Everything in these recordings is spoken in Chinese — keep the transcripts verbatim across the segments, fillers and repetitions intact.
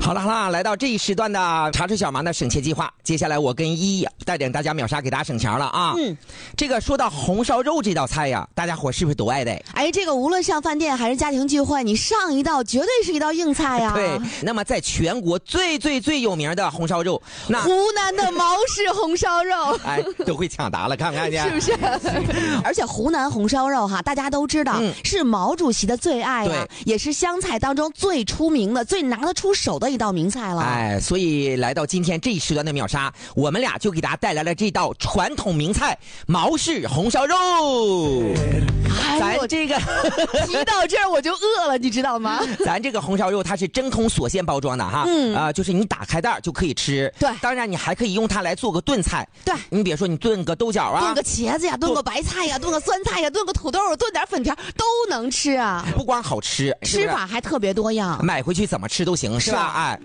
好了好了，来到这一时段的茶水小芒的省钱计划，接下来我跟依依带领大家秒杀给大家省钱了啊。嗯，这个说到红烧肉这道菜呀，大家伙是不是都爱的？ 哎，这个无论上饭店还是家庭聚会，你上一道绝对是一道硬菜呀。 对，那么在全国最最最有名的红烧肉，那湖南的毛氏红烧肉， 哎，都会抢答了，看不看见？ 是不是？而且湖南红烧肉哈，大家都知道、嗯、是毛主席的最爱啊，也是湘菜当中最出名的、最拿得出手的一道名菜了。 哎，所以来到今天这一时段的秒杀，我们俩就给大家带来了这道传统名菜毛氏红烧肉。 哎、 咱这个提到这儿我就饿了，你知道吗？ 咱这个红烧肉它是真空锁鲜包装的哈，嗯啊、呃，就是你打开袋就可以吃。 对， 当然你还可以用它来做个炖菜。 对， 你比如说你炖个豆角啊， 炖个茄子呀，炖个白菜呀，炖个酸菜呀，炖个土豆，炖点粉条都能吃啊。 不光好吃， 吃法还特别多样， 买回去怎么吃都行，是吧？哎，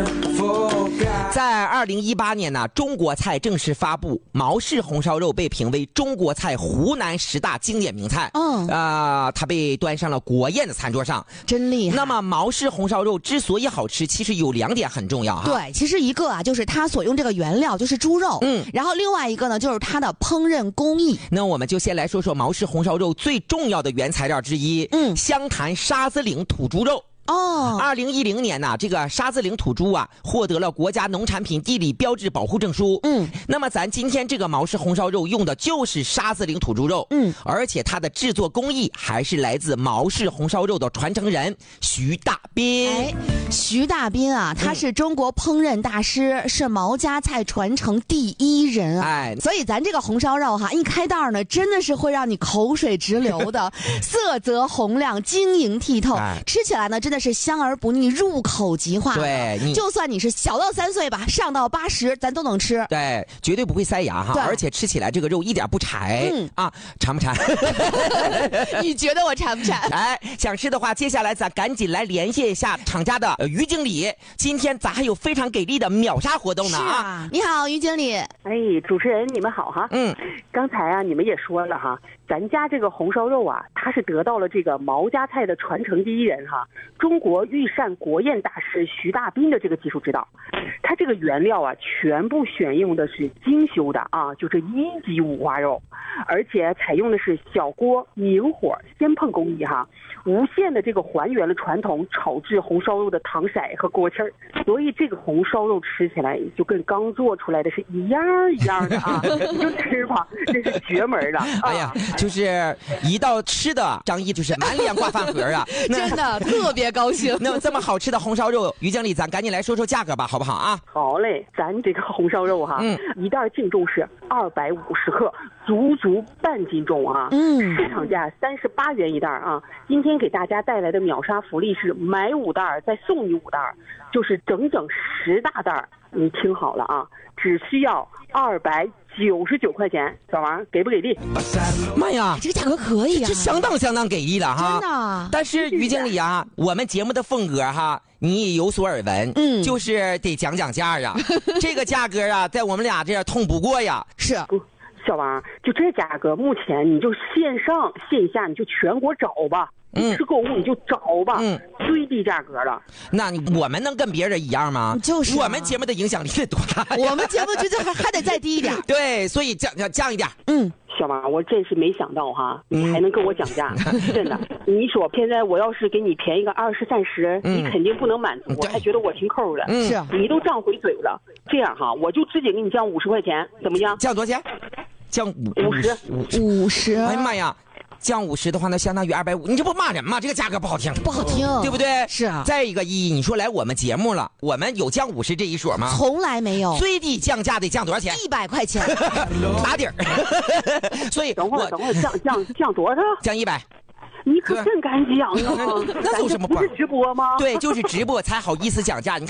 在二零一八年呢，中国菜正式发布，毛氏红烧肉被评为中国菜湖南十大经典名菜。嗯，啊、呃，它被端上了国宴的餐桌上， 真厉害。 那么毛氏红烧肉之所以好吃，其实有两点很重要哈。 对，其实一个啊，就是它所用这个原料就是猪肉，嗯，然后另外一个呢，就是它的烹饪工艺。 那我们就先来说说毛氏红烧肉最重要的原材料之一，嗯，湘潭沙子岭土猪肉。哦，二零一零年呢、啊，这个沙子岭土猪啊获得了国家农产品地理标志保护证书。嗯，那么咱今天这个毛氏红烧肉用的就是沙子岭土猪肉。嗯，而且它的制作工艺还是来自毛氏红烧肉的传承人徐大斌。 哎，徐大斌啊，他是中国烹饪大师，嗯、是毛家菜传承第一人啊。哎，所以咱这个红烧肉哈，一开袋呢，真的是会让你口水直流的，色泽红亮，晶莹剔透，哎、吃起来呢，真的。是香而不腻，入口即化。 对， 就算你是小到三岁吧，上到八十，咱都能吃。 对，绝对不会塞牙哈，而且吃起来这个肉一点不柴。嗯啊，馋不馋？ 你觉得我馋不馋？ 哎，想吃的话，接下来咱赶紧来联系一下厂家的于经理。今天咱还有非常给力的秒杀活动呢啊！ 啊你好，于经理。 哎，主持人你们好哈。嗯，刚才啊你们也说了哈，咱家这个红烧肉啊，它是得到了这个毛家菜的传承第一人哈。中国御膳国宴大师徐大斌的这个技术指导，他这个原料啊，全部选用的是精修的啊，就是一级五花肉，而且采用的是小锅明火先烹工艺哈，无限的这个还原了传统炒制红烧肉的糖色和锅气儿，所以这个红烧肉吃起来就跟刚做出来的是一样一样的啊，你就吃吧，这是绝门了。 哎呀，就是一到吃的，张毅就是满脸挂饭盒啊， 真的特别高兴。 那么这么好吃的红烧肉，于经理，咱赶紧来说说价格吧，好不好啊？ 好嘞，咱这个红烧肉哈，嗯，一袋净重是二百五十克，足足半斤重啊。嗯，市场价三十八元一袋啊。今天给大家带来的秒杀福利是买五袋再送你五袋，就是整整十大袋。你听好了啊，只需要二百九十九块钱，小王给不给力？ 妈呀， 这个价格可以啊， 这相当相当给力了哈！ 真的。 但是于经理啊，我们节目的风格哈，你也有所耳闻，嗯，就是得讲讲价呀。这个价格啊，在我们俩这样通不过呀。 是。 小王，就这价格，目前你就线上线下你就全国找吧。嗯，吃购物你就找吧，嗯，最低价格了。 那我们能跟别人一样吗？ 就是、 啊，我们节目的影响力得多大呀？ 我们节目就就还还得再低一点。 对，所以降降降一点。 嗯，小王，我真是没想到哈，你还能跟我讲价，嗯、真的。你说现在我要是给你便宜个二十三十，你肯定不能满足，我还觉得我挺抠的。 嗯，是你都张回嘴了。这样哈，我就直接给你降五十块钱，怎么样？ 降多少钱？降五五十五十。 哎呀妈呀！降五十的话，那相当于二百五，你这不骂人吗？这个价格不好听， 不好听， 对不对？ 是啊。 再一个一，你说来我们节目了，我们有降五十这一说吗？ 从来没有。 最低降价得降多少钱？ 一百块钱， 打底儿。所以等会儿等会儿降降降多少？ 降一百。 你可真敢讲啊！ 那有什么？ 不是直播吗？ 对，就是直播才好意思讲价。你